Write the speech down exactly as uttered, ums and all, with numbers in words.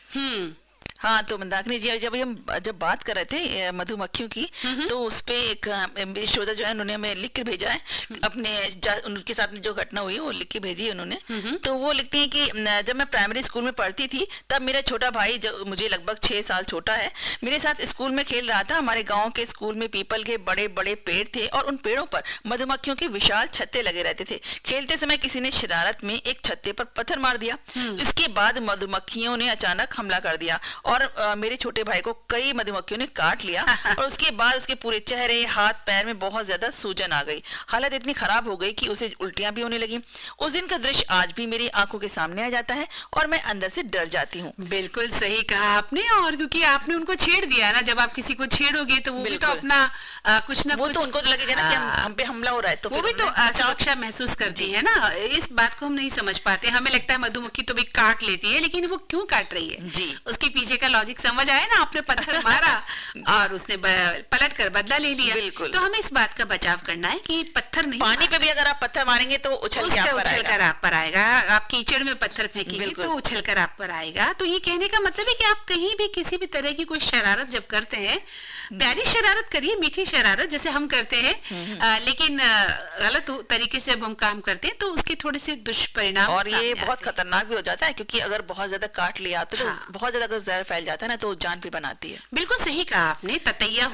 हम्म। हाँ, तो मंदाकिनी जी, जब हम जब बात कर रहे थे मधुमक्खियों की, तो उस पे एक अ, श्रोता जो है उन्होंने हमें लिख के भेजा है अपने जा- उनके साथ में जो घटना हुई वो लिख के भेजी है उन्होंने। तो वो लिखते हैं कि न, जब मैं प्राइमरी स्कूल में पढ़ती थी तब मेरा छोटा भाई, जो मुझे लगभग छह साल छोटा है, मेरे साथ स्कूल में खेल रहा था। हमारे गाँव के स्कूल में पीपल के बड़े बड़े पेड़ थे और उन पेड़ों पर मधुमक्खियों के विशाल छत्ते लगे रहते थे। खेलते समय किसी ने शरारत में एक छत्ते पर पत्थर मार दिया। इसके बाद मधुमक्खियों ने अचानक हमला कर दिया और अ, मेरे छोटे भाई को कई मधुमक्खियों ने काट लिया और उसके बाद उसके पूरे चेहरे, हाथ, पैर में बहुत ज्यादा सूजन आ गई। हालत इतनी खराब हो गई कि उसे उल्टियां भी होने लगी। उस दिन का दृश्य आज भी मेरी आंखों के सामने आ जाता है और मैं अंदर से डर जाती हूँ। बिल्कुल सही कहा आपने। और क्योंकि आपने उनको छेड़ दिया ना, जब आप किसी को छेड़ोगे तो वो भी तो बिल्कुल। अपना आ, कुछ ना वो कुछ तो उनको तो लगेगा ना कि हम आ, हम पे हमला हो रहा है, तो वो फिर भी तो उन्होंने बचाव। असुरक्षा महसूस करती है ना। इस बात को हम नहीं समझ पाते। हमें लगता है मधुमक्खी तो भी काट लेती है, लेकिन वो क्यों काट रही है, जी। उसके पीछे का लॉजिक समझ आया ना। आपने पत्थर मारा और उसने पलट कर बदला ले लिया। बिल्कुल। तो हमें इस बात का बचाव करना है कि पत्थर नहीं पानी पे भी अगर आप पत्थर मारेंगे तो उछल के उसका आप पर उछल आएगा। कर आप पर आएगा। आप कीचड़ में पत्थर फेंकेंगे बिल्कुल। तो उछल कर आप पर आएगा। तो ये कहने का मतलब है कि आप कहीं भी किसी भी तरह की कोई शरारत जब करते हैं, प्यारी शरारत करिए, मीठी शरारत जैसे हम करते हैं, आ, लेकिन आ, गलत तरीके से जब हम काम करते हैं तो उसके थोड़े से दुष्परिणाम और ये सामने बहुत आते हैं। खतरनाक भी हो जाता है, क्योंकि अगर बहुत ज्यादा काट लिया तो, हाँ। तो बहुत ज्यादा अगर जहर फैल जाता है ना तो जान भी बनाती है। बिल्कुल सही कहा आपने। ततैया